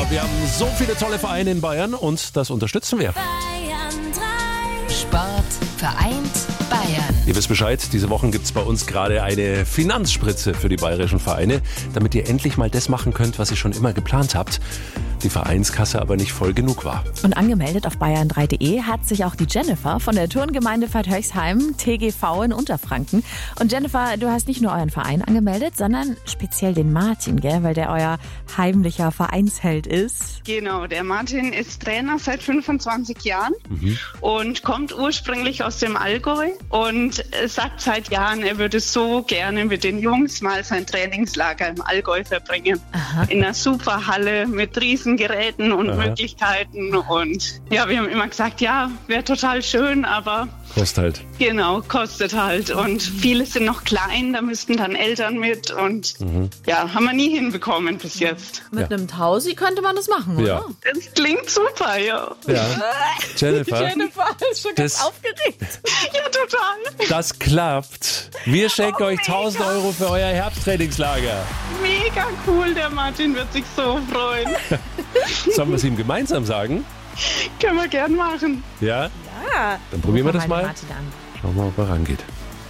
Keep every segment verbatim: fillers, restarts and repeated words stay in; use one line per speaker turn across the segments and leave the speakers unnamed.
wir haben so viele tolle Vereine in Bayern und das unterstützen wir.
Bayern drei. Sport vereint Bayern.
Ihr wisst Bescheid, diese Wochen gibt es bei uns gerade eine Finanzspritze für die bayerischen Vereine, damit ihr endlich mal das machen könnt, was ihr schon immer geplant habt. Die Vereinskasse aber nicht voll genug war.
Und angemeldet auf bayern drei punkt de hat sich auch die Jennifer von der Turngemeinde Vadhöchsheim, T G V in Unterfranken. Und Jennifer, du hast nicht nur euren Verein angemeldet, sondern speziell den Martin, gell? Weil der euer heimlicher Vereinsheld ist.
Genau, der Martin ist Trainer seit fünfundzwanzig Jahren mhm. und kommt ursprünglich aus dem Allgäu und sagt seit Jahren, er würde so gerne mit den Jungs mal sein Trainingslager im Allgäu verbringen. Aha. In einer super Halle mit riesen Geräten und Aha. Möglichkeiten und ja, wir haben immer gesagt, ja, wäre total schön, aber
kostet halt.
Genau, kostet halt und viele sind noch klein, da müssten dann Eltern mit und mhm. ja, haben wir nie hinbekommen bis jetzt.
Mit
ja.
einem Tausi könnte man das machen, oder?
Ja.
Das klingt super, ja.
ja. Jennifer,
Jennifer ist schon ganz
das,
aufgeregt.
Ja, total.
Das klappt. Wir schenken
oh,
euch tausend Euro für euer Herbsttrainingslager.
Mega cool, der Martin wird sich so freuen.
Sollen wir es ihm gemeinsam sagen?
Können wir gern machen.
Ja?
Ja.
Dann probieren wir das mal.
Martin an.
Schauen wir mal, ob er rangeht.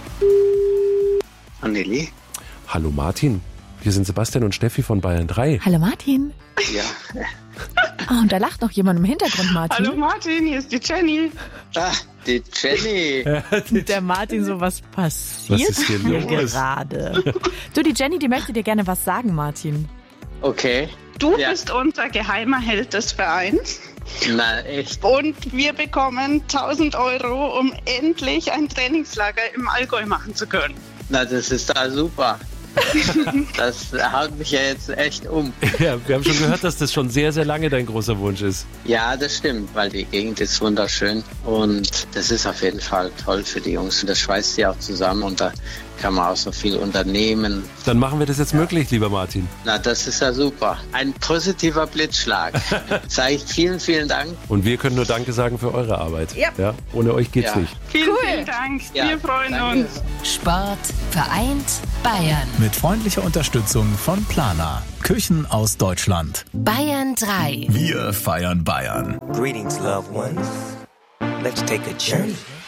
Anneli?
Hallo Martin, hier sind Sebastian und Steffi von Bayern drei.
Hallo Martin.
Ja.
Oh, und da lacht noch jemand im Hintergrund, Martin.
Hallo Martin, hier ist die Jenny.
Ah, die Jenny.
Der Martin, so was passiert
Was ist hier los?
gerade? Du, die Jenny, die möchte dir gerne was sagen, Martin.
Okay.
Du
ja.
bist unser geheimer Held des Vereins.
Na, echt?
Und wir bekommen tausend Euro, um endlich ein Trainingslager im Allgäu machen zu können.
Na, das ist da super. Das haut mich ja jetzt echt um.
Ja, wir haben schon gehört, dass das schon sehr, sehr lange dein großer Wunsch ist.
Ja, das stimmt, weil die Gegend ist wunderschön und das ist auf jeden Fall toll für die Jungs. Und das schweißt sie auch zusammen und da kann man auch so viel unternehmen.
Dann machen wir das jetzt ja. möglich, lieber Martin.
Na, das ist ja super. Ein positiver Blitzschlag. Sage ich vielen, vielen Dank.
Und wir können nur Danke sagen für eure Arbeit.
Ja.
Ja, ohne euch geht's
ja.
nicht.
Vielen,
cool.
vielen Dank.
Ja,
wir freuen
danke.
uns.
Sport vereint Bayern.
Mit freundlicher Unterstützung von Plana. Küchen aus Deutschland.
Bayern drei.
Wir feiern Bayern.
Greetings, loved ones. Let's take a journey.